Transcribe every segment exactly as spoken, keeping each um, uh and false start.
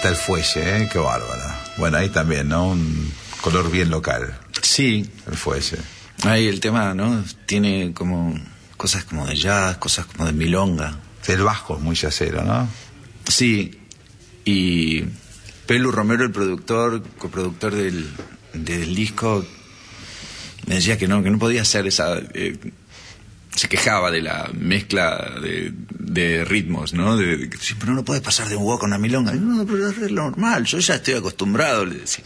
está el fuelle, ¿eh? Qué bárbaro. Bueno, ahí también, ¿no? Un color bien local. Sí. El fuelle. Ahí el tema, ¿no? Tiene como cosas como de jazz, cosas como de milonga. El bajo es muy jazzero, ¿no? Sí. Y Pelu Romero, el productor, coproductor del, del disco, me decía que no, que no podía hacer esa... Eh, se quejaba de la mezcla de, de ritmos, ¿no? De, de, sí, pero no puede pasar de un hueco a una milonga. No, pero es lo normal, yo ya estoy acostumbrado, le decía.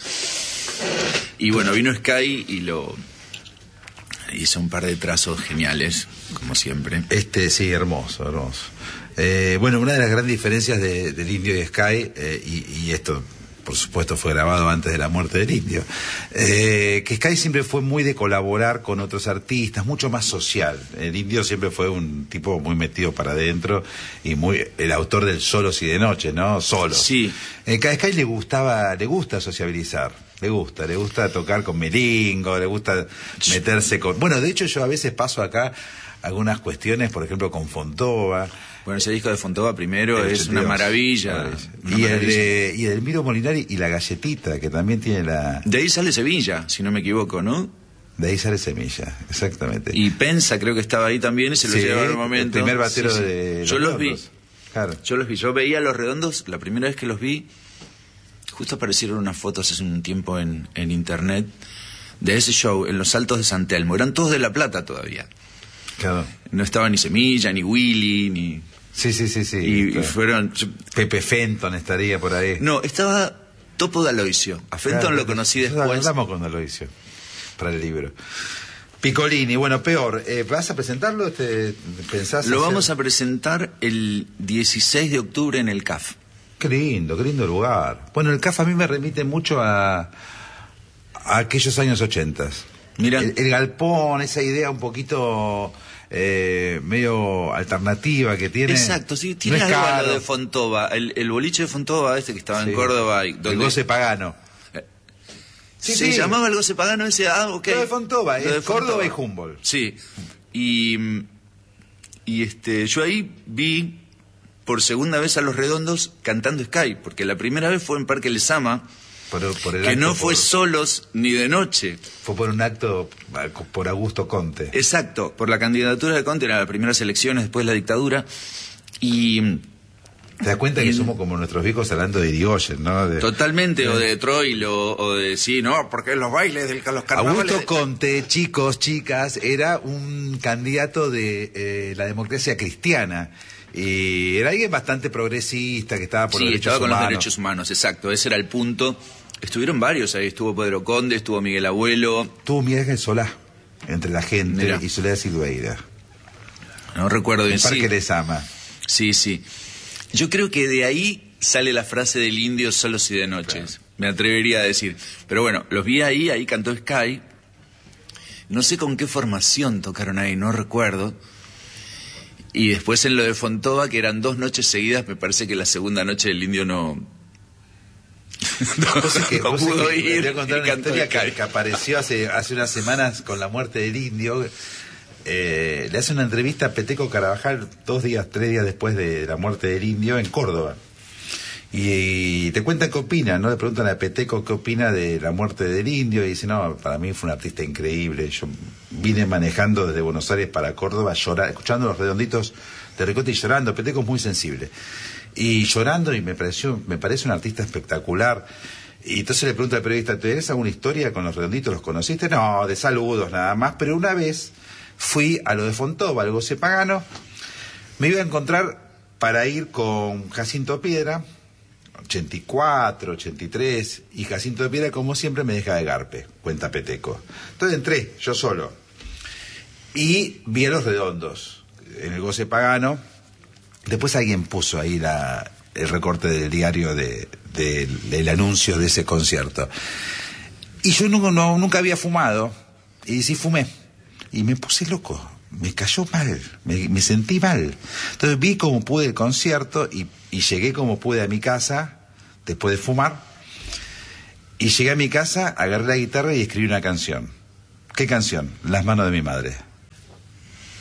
Y bueno, vino Sky y lo hizo un par de trazos geniales, como siempre. Este, sí, hermoso, hermoso. Eh, bueno, una de las grandes diferencias de, del Indio y Sky, eh, y, y esto, por supuesto, fue grabado antes de la muerte del Indio, eh, que Sky siempre fue muy de colaborar con otros artistas, mucho más social. El Indio siempre fue un tipo muy metido para adentro y muy el autor del Solos y de Noche, ¿no? Solos. Sí. Eh, a Sky le gustaba, le gusta sociabilizar. Le gusta, le gusta tocar con melingo, le gusta meterse con... Bueno, de hecho yo a veces paso acá algunas cuestiones, por ejemplo, con Fontova. Bueno, ese disco de Fontova primero El es ochenta y dos. una maravilla. Una y, maravilla. El de, y el Miro Molinari y La Galletita, que también tiene la... De ahí sale Sevilla, si no me equivoco, ¿no? De ahí sale Semilla, exactamente. Y Pensa creo que estaba ahí también y se lo Sí, lleva al momento. el primer batero Sí, sí. de Yo Los los vi. Redondos. Claro. Yo los vi. Yo veía a Los Redondos, la primera vez que los vi, justo aparecieron unas fotos hace un tiempo en, en internet de ese show en los Altos de San Telmo. Eran todos de La Plata todavía. Claro. No estaba ni Semilla, ni Willy, ni... Sí, sí, sí, sí. Y, claro. y fueron... Pepe Fenton estaría por ahí. No, estaba Topo D'Aloisio. A Fenton Claro, lo conocí nosotros después. hablamos cuando lo hizo para el libro. Piccolini, bueno, peor. Eh, ¿Vas a presentarlo? ¿Te pensás Lo hacer... vamos a presentar el dieciséis de octubre en el C A F. Qué lindo, qué lindo lugar. Bueno, el C A F a mí me remite mucho a, a aquellos años ochentas. Mira. El, el galpón, esa idea un poquito eh, medio alternativa que tiene. Exacto, sí, tiene no es algo a caro. lo de Fontova. El, el boliche de Fontova, este que estaba Sí. en Córdoba. Y donde... El goce pagano. Sí, se sí. llamaba el goce pagano ese, ah, ok. Lo de Fontova, Lo de es Córdoba Fontova. y Humboldt. Sí. Y, y este, yo ahí vi por segunda vez a Los Redondos cantando Sky, porque la primera vez fue en Parque Lezama, Por, por el que acto, no fue por, solos ni de noche. Fue por un acto por Augusto Conte. Exacto, por la candidatura de Conte, era las primeras elecciones, después la dictadura. Y... ¿Te das cuenta que somos como nuestros viejos hablando de Irigoyen, no? De... Totalmente, o de Troy, o, o de... Sí, no, porque los bailes del los carnavales... Augusto Conte, chicos, chicas, era un candidato de eh, la democracia cristiana. Y era alguien bastante progresista, que estaba por sí, los derechos estaba con humanos. los derechos humanos, exacto, ese era el punto. Estuvieron varios ahí, estuvo Pedro Conde, estuvo Miguel Abuelo. Tuvo Miguel Ángel Solá, entre la gente, Mirá. y Soledad Silveira. No recuerdo bien. El Parque sí. Lezama. Sí, sí. Yo creo que de ahí sale la frase del Indio solos y de noches. Claro. Me atrevería a decir. Pero bueno, los vi ahí, ahí cantó Sky. No sé con qué formación tocaron ahí, no recuerdo. Y después en lo de Fontova, que eran dos noches seguidas, me parece que la segunda noche el Indio no... no, Vos es que, no vos es pudo que ir. te voy a contar y una cantó historia Sky. que, que apareció hace, hace unas semanas con la muerte del Indio. Eh, le hace una entrevista a Peteco Carabajal dos días, tres días después de la muerte del Indio en Córdoba. Y, y te cuentan qué opina, ¿no? Le preguntan a Peteco qué opina de la muerte del Indio y dice, no, para mí fue un artista increíble. Yo vine manejando desde Buenos Aires para Córdoba, llorar, escuchando los redonditos de Ricote y llorando. Peteco es muy sensible. Y llorando, y me pareció, me parece un artista espectacular. Y entonces le pregunta al periodista, ¿tenés alguna historia con los redonditos? ¿Los conociste? No, de saludos nada más, pero una vez fui a lo de Fontova, al goce pagano, me iba a encontrar para ir con Jacinto Piedra, ochenta y cuatro, ochenta y tres, y Jacinto Piedra, como siempre, me deja de garpe, cuenta Peteco. Entonces entré, yo solo, y vi a los redondos, en el goce pagano. Después alguien puso ahí la, el recorte del diario de, de, del anuncio de ese concierto. Y yo no, no, nunca había fumado, y sí fumé. Y me puse loco, me cayó mal, me, me sentí mal. Entonces vi como pude el concierto y, y llegué como pude a mi casa, después de fumar. Y llegué a mi casa, agarré la guitarra y escribí una canción. ¿Qué canción? Las manos de mi madre.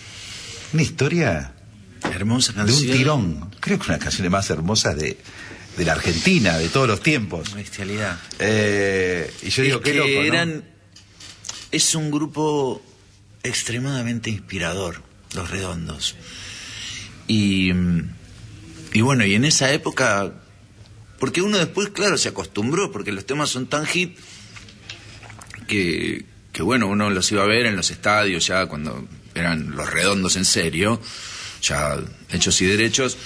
Una historia hermosa canción. de un tirón. Creo que una de las canciones más hermosas de, de la Argentina, de todos los tiempos. Bestialidad. Eh, y yo digo, es qué que loco, ¿no? eran, es un grupo extremadamente inspirador, Los Redondos. Y, y bueno, y en esa época, porque uno después, claro, se acostumbró, porque los temas son tan hit que, que bueno, uno los iba a ver en los estadios ya cuando eran Los Redondos en serio, ya hechos y derechos.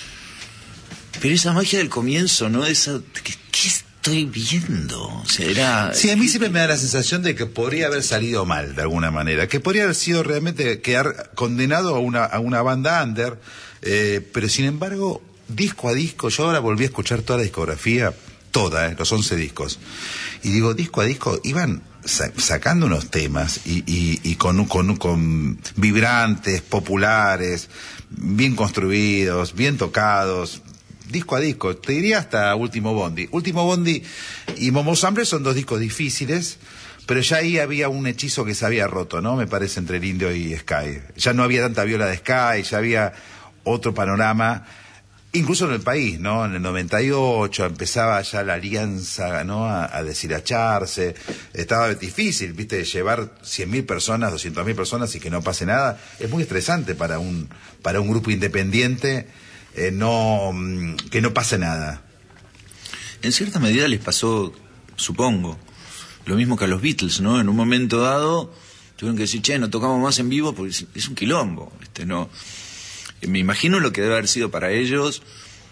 Pero esa magia del comienzo, ¿no? Esa, ¿qué, qué estoy viendo? O sea, era... Sí, a mí siempre me da la sensación de que podría haber salido mal, de alguna manera. Que podría haber sido realmente quedar condenado a una, a una banda under. Eh, pero sin embargo, disco a disco, yo ahora volví a escuchar toda la discografía, toda, eh, los once discos. Y digo, disco a disco, iban sa- sacando unos temas y, y, y con, con, con vibrantes, populares, bien construidos, bien tocados, disco a disco, te diría hasta Último Bondi. Último Bondi y Momo Sample son dos discos difíciles, pero ya ahí había un hechizo que se había roto, ¿no? Me parece, entre el Indio y Sky. Ya no había tanta viola de Sky, ya había otro panorama, incluso en el país, ¿no? En el noventa y ocho empezaba ya la alianza, ¿no? A, a deshilacharse. Estaba difícil, ¿viste? Llevar cien mil personas, doscientas mil personas y que no pase nada. Es muy estresante para un, para un grupo independiente. Eh, no que no pase nada. En cierta medida les pasó, supongo, lo mismo que a los Beatles, ¿no? En un momento dado tuvieron que decir, che, no tocamos más en vivo porque es, es un quilombo, ¿viste? No, me imagino lo que debe haber sido para ellos,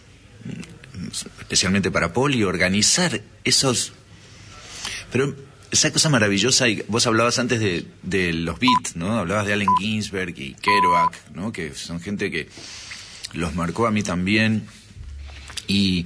especialmente para Poli, organizar esos... Pero esa cosa maravillosa, y vos hablabas antes de, de los Beats, ¿no? Hablabas de Allen Ginsberg y Kerouac, ¿no? Que son gente que los marcó, a mí también, y,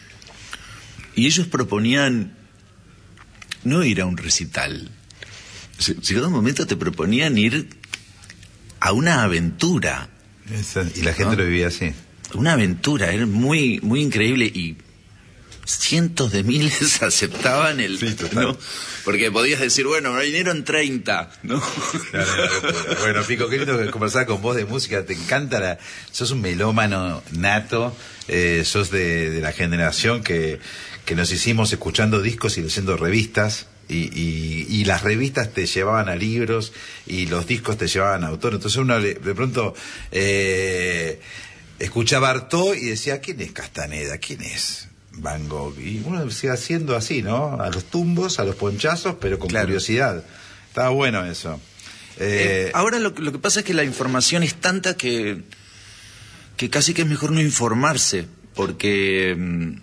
y ellos proponían no ir a un recital. Llegado un momento te proponían ir a una aventura. Esa, y la gente, ¿no?, lo vivía así. Una aventura, era muy, muy increíble, y cientos de miles aceptaban el... Sí, total. ¿no? Porque podías decir, bueno, vinieron treinta, ¿no? Claro, bueno, Pico, qué lindo conversar con vos de música, te encanta la... Sos un melómano nato, eh, sos de, de la generación que, que nos hicimos escuchando discos y leyendo revistas, y, y, y las revistas te llevaban a libros, y los discos te llevaban a autores, entonces uno de, de pronto... Eh, escuchaba Artaud y decía, ¿quién es Castaneda? ¿Quién es Van Gogh? Y uno sigue haciendo así, ¿no? A los tumbos, a los ponchazos, pero con claro, curiosidad. Estaba bueno eso. Eh... Eh, ahora lo, lo que pasa es que la información es tanta que, que casi que es mejor no informarse, porque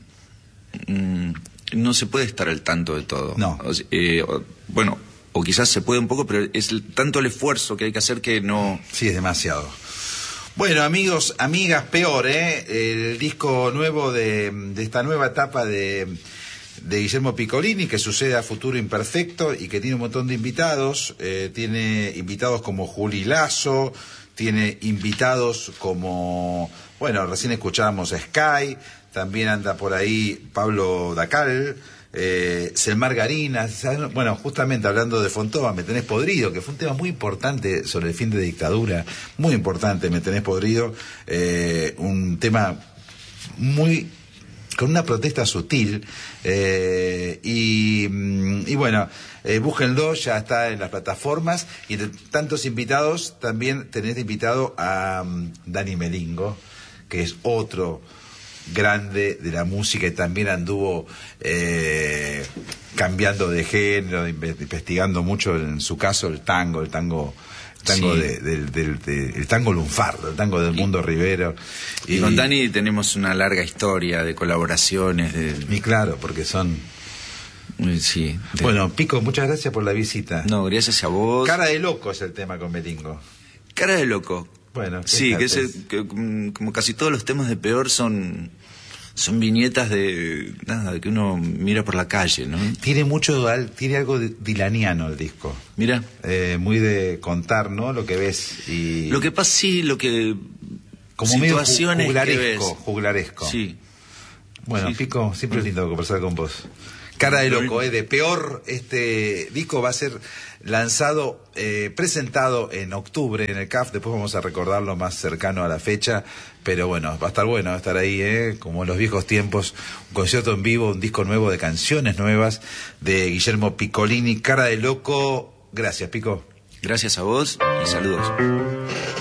mmm, no se puede estar al tanto de todo. No. O sea, eh, o, bueno, o quizás se puede un poco, pero es el, tanto el esfuerzo que hay que hacer que no... Sí, es demasiado. Bueno, amigos, amigas, peor, ¿eh? El disco nuevo de, de esta nueva etapa de, de Guillermo Piccolini, que sucede a Futuro Imperfecto y que tiene un montón de invitados. Eh, tiene invitados como Juli Lazo, tiene invitados como, bueno, recién escuchábamos a Sky, también anda por ahí Pablo Dacal, eh, Selmar Garina, ¿sabes? Bueno, justamente hablando de Fontova, Me tenés podrido, que fue un tema muy importante sobre el fin de dictadura, muy importante, Me tenés podrido, eh, un tema muy con una protesta sutil, eh, y, y bueno, eh, búsquenlo, ya está en las plataformas, y de tantos invitados también tenés invitado a um, Dani Melingo, que es otro grande de la música y también anduvo eh, cambiando de género, investigando mucho en su caso el tango, el tango, el tango, sí, de, de, de, de, el tango lunfardo, el tango del mundo rivero. Y, y con Dani tenemos una larga historia de colaboraciones. De... Y claro, porque son... Sí. De... Bueno, Pico, muchas gracias por la visita. No, gracias a vos. Cara de loco es el tema con Melingo. Cara de loco. Bueno, sí, que, es el, que como casi todos los temas de Peor son son viñetas de nada, que uno mira por la calle, ¿no? Tiene mucho, tiene algo de dilaniano el disco. Mira, eh, muy de contar, ¿no? Lo que ves y lo que pasa, sí, lo que como situaciones medio juglaresco, que ves. juglaresco. Sí. Bueno, sí. Pico, siempre es lindo conversar con vos. Cara de loco, eh, de peor. Este disco va a ser lanzado, eh, presentado en octubre en el C A F. Después vamos a recordarlo más cercano a la fecha. Pero bueno, va a estar bueno estar ahí, eh, como en los viejos tiempos. Un concierto en vivo, un disco nuevo de canciones nuevas de Guillermo Piccolini. Cara de loco. Gracias, Pico. Gracias a vos y saludos.